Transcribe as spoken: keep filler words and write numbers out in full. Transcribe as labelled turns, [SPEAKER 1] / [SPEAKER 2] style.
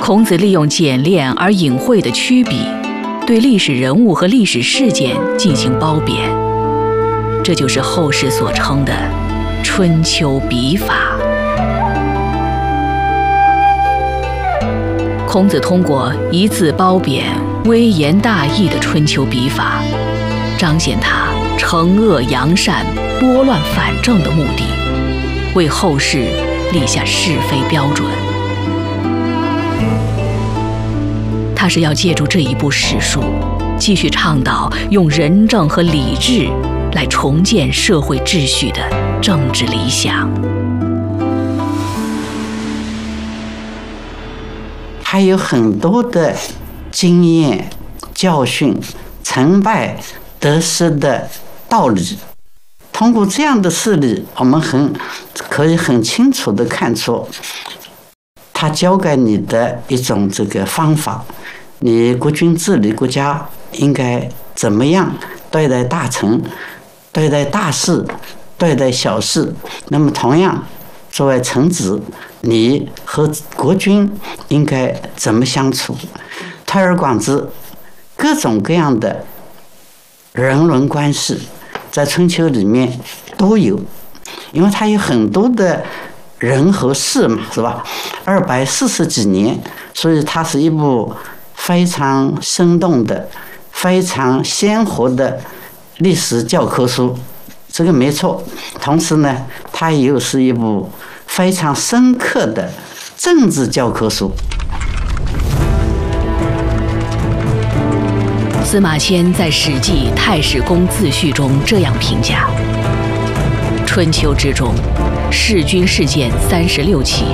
[SPEAKER 1] 孔子利用简练而隐晦的曲笔，对历史人物和历史事件进行褒贬，这就是后世所称的春秋笔法。孔子通过一字褒贬、微言大义的春秋笔法，彰显他惩恶扬善、拨乱反正的目的，为后世立下是非标准。他是要借助这一部史书，继续倡导用仁政和礼智来重建社会秩序的政治理想。
[SPEAKER 2] 还有很多的经验、教训、成败得失的道理。通过这样的事例，我们很可以很清楚地看出，他教给你的一种这个方法，你国君治理国家应该怎么样对待大臣、对待大事、对待小事。那么同样，作为臣子，你和国君应该怎么相处？推而广之，各种各样的人伦关系在春秋里面都有，因为它有很多的人和事嘛，是吧？二百四十几年，所以它是一部非常生动的、非常鲜活的历史教科书，这个没错。同时呢，它又是一部非常深刻的政治教科书。
[SPEAKER 1] 司马迁在《史记·太史公自序》中这样评价：春秋之中，弑君事件三十六起，